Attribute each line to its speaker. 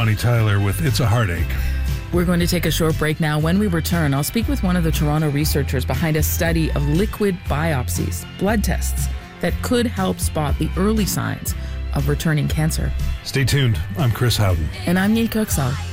Speaker 1: Bonnie Tyler with It's a Heartache.
Speaker 2: We're going to take a short break now. When we return, I'll speak with one of the Toronto researchers behind a study of liquid biopsies, blood tests, that could help spot the early signs of returning cancer.
Speaker 1: Stay tuned. I'm Chris Howden.
Speaker 2: And I'm Yi Kuksal.